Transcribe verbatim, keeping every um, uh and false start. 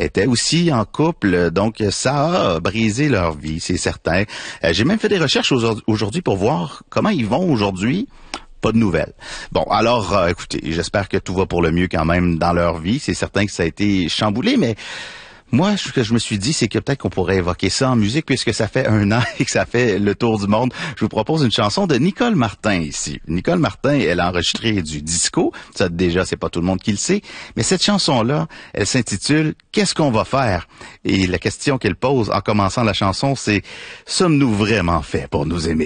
étaient aussi en couple, donc ça a brisé leur vie, c'est certain. Euh, j'ai même fait des recherches aujourd'hui pour voir comment ils vont aujourd'hui. Pas de nouvelles. Bon, alors, euh, écoutez, j'espère que tout va pour le mieux quand même dans leur vie. C'est certain que ça a été chamboulé, mais moi, ce que je me suis dit, c'est que peut-être qu'on pourrait évoquer ça en musique, puisque ça fait un an et que ça fait le tour du monde. Je vous propose une chanson de Nicole Martin ici. Nicole Martin, elle a enregistré du disco. Ça, déjà, c'est pas tout le monde qui le sait. Mais cette chanson-là, elle s'intitule « Qu'est-ce qu'on va faire ?» Et la question qu'elle pose en commençant la chanson, c'est « Sommes-nous vraiment faits pour nous aimer ?»